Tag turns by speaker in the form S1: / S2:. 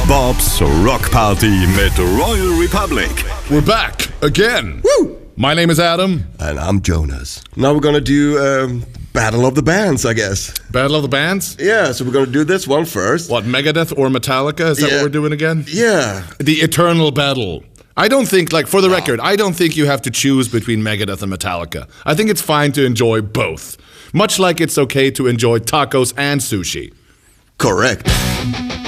S1: Bob's Rock Party mit Royal Republic.
S2: We're back again.
S3: Woo!
S2: My name is Adam.
S3: And I'm Jonas. Now we're gonna do Battle of the Bands, I guess.
S2: Battle of the Bands?
S3: Yeah, so we're gonna do this one first.
S2: What, Megadeth or Metallica? Is that what we're doing again?
S3: Yeah.
S2: The eternal battle. I don't think, for the record, I don't think you have to choose between Megadeth and Metallica. I think it's fine to enjoy both. Much like it's okay to enjoy tacos and sushi.
S3: Correct.